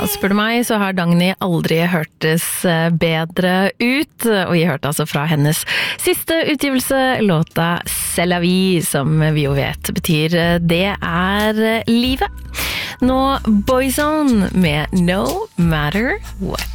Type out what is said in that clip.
spør du meg, så har Dagny aldri hørtes bedre ut, og jeg hørte altså fra hennes siste utgivelse, låta C'est la vie, som vi jo vet betyr det livet. Nå Boyzone med No Matter What.